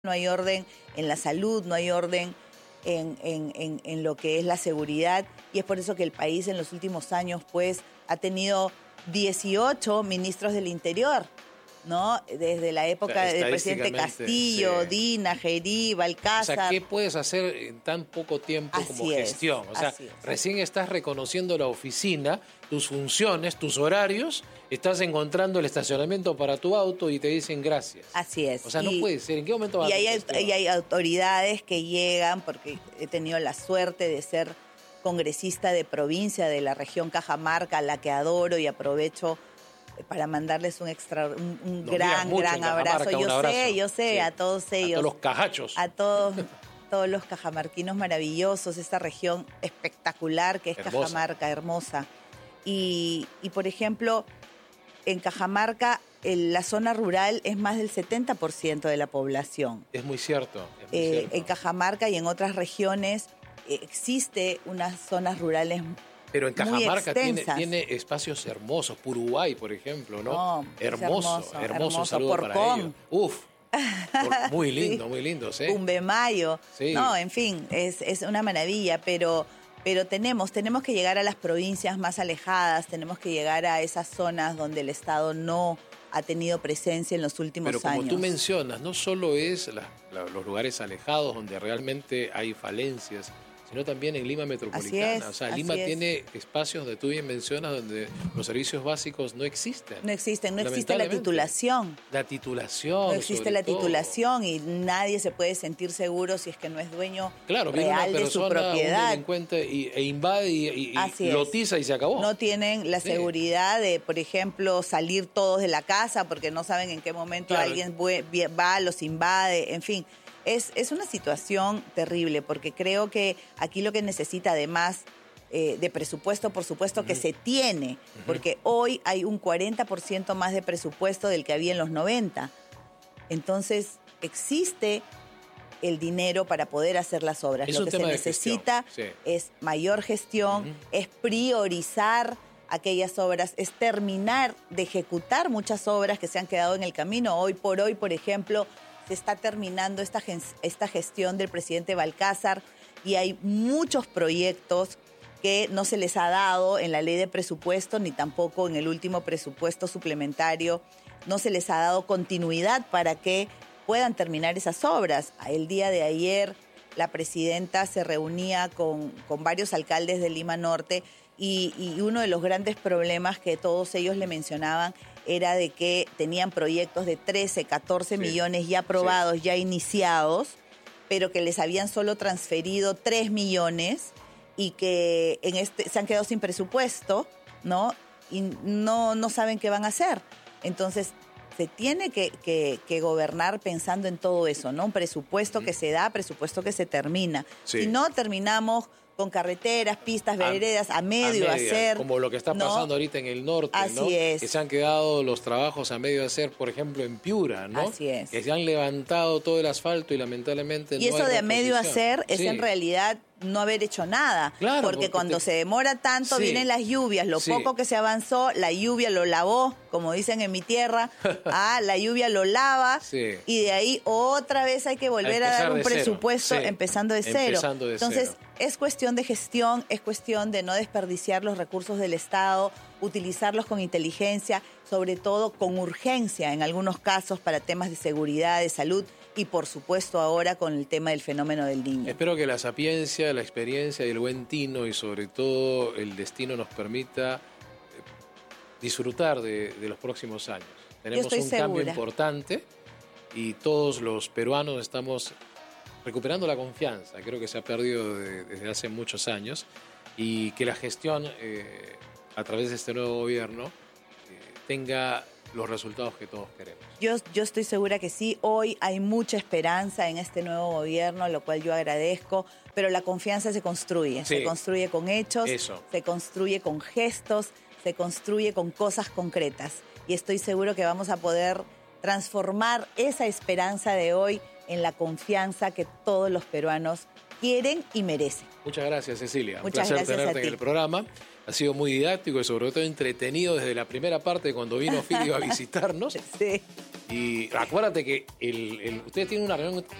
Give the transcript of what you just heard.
no hay orden en la salud, no hay orden en lo que es la seguridad, y es por eso que el país en los últimos años pues ha tenido 18 ministros del Interior, ¿no? Desde la época del presidente Castillo, sí. Dina, Gerí, Balcázar. O sea, ¿qué puedes hacer en tan poco tiempo como gestión? O sea, recién estás reconociendo la oficina, tus funciones, tus horarios, estás encontrando el estacionamiento para tu auto y te dicen gracias. Así es. O sea, no puede ser. ¿En qué momento vas a hacer y hay autoridades que llegan, porque he tenido la suerte de ser congresista de provincia de la región Cajamarca, a la que adoro y aprovecho para mandarles un gran abrazo. Yo sé, sí. A todos ellos. A todos los cajachos. A todos los cajamarquinos maravillosos, esta región espectacular que es hermosa. Cajamarca, hermosa. Y por ejemplo, en Cajamarca, la zona rural es más del 70% de la población. Es muy cierto. En Cajamarca y en otras regiones existe unas zonas rurales. Pero en Cajamarca tiene espacios hermosos. Puruguay, por ejemplo, ¿no? Hermoso. Saludo Porcón. para ellos. Uf. Muy lindo, sí. Muy lindo, ¿sí? Pumbemayo. Sí. No, en fin, es una maravilla, pero tenemos que llegar a las provincias más alejadas, tenemos que llegar a esas zonas donde el Estado no ha tenido presencia en los últimos años. Pero como tú mencionas, no solo es los lugares alejados donde realmente hay falencias, sino también en Lima metropolitana. O sea, Lima tiene espacios donde tú bien mencionas donde los servicios básicos no existen. No existe la titulación. La titulación. No existe la titulación y nadie se puede sentir seguro si es que no es dueño real de su propiedad. Un delincuente e invade y lotiza y se acabó. No tienen la seguridad de, por ejemplo, salir todos de la casa porque no saben en qué momento alguien va, los invade, en fin. Es una situación terrible porque creo que aquí lo que necesita, además de presupuesto, por supuesto que se tiene, porque hoy hay un 40% más de presupuesto del que había en los 90. Entonces, existe el dinero para poder hacer las obras. Lo que se necesita es mayor gestión, es priorizar aquellas obras, es terminar de ejecutar muchas obras que se han quedado en el camino. Hoy, por ejemplo, se está terminando esta gestión del presidente Balcázar y hay muchos proyectos que no se les ha dado en la ley de presupuesto ni tampoco en el último presupuesto suplementario. No se les ha dado continuidad para que puedan terminar esas obras. El día de ayer la presidenta se reunía con varios alcaldes de Lima Norte y uno de los grandes problemas que todos ellos le mencionaban era de que tenían proyectos de 13, 14 millones ya aprobados, ya iniciados, pero que les habían solo transferido 3 millones y que se han quedado sin presupuesto, ¿no? Y no saben qué van a hacer. Entonces, se tiene que gobernar pensando en todo eso, ¿no? Un presupuesto que se da, presupuesto que se termina. Si no, terminamos con carreteras, pistas, veredas a medio hacer. Como lo que está pasando ahorita en el norte, ¿no? Así es. Que se han quedado los trabajos a medio hacer, por ejemplo, en Piura, ¿no? Así es. Que se han levantado todo el asfalto y lamentablemente no hay reposición. Y eso de a medio hacer es en realidad no haber hecho nada. Claro, porque cuando se demora tanto vienen las lluvias, lo poco que se avanzó, la lluvia lo lavó, como dicen en mi tierra, la lluvia lo lava y de ahí otra vez hay que volver a dar un presupuesto empezando de cero. Entonces, es cuestión de gestión, es cuestión de no desperdiciar los recursos del Estado, utilizarlos con inteligencia, sobre todo con urgencia en algunos casos para temas de seguridad, de salud y por supuesto ahora con el tema del fenómeno del Niño. Espero que la sapiencia, la experiencia y el buen tino y sobre todo el destino nos permita disfrutar de los próximos años. Tenemos un cambio importante y todos los peruanos estamos recuperando la confianza. Creo que se ha perdido desde hace muchos años y que la gestión a través de este nuevo gobierno tenga los resultados que todos queremos. Yo estoy segura que sí. Hoy hay mucha esperanza en este nuevo gobierno, lo cual yo agradezco, pero la confianza se construye. Se construye con hechos, se construye con gestos, se construye con cosas concretas. Y estoy seguro que vamos a poder transformar esa esperanza de hoy en la confianza que todos los peruanos quieren y merecen. Muchas gracias, Cecilia. Muchas Un placer gracias tenerte en el programa. Ha sido muy didáctico y sobre todo entretenido desde la primera parte cuando vino Fidio a visitarnos. Sí. Y acuérdate que ustedes tienen una reunión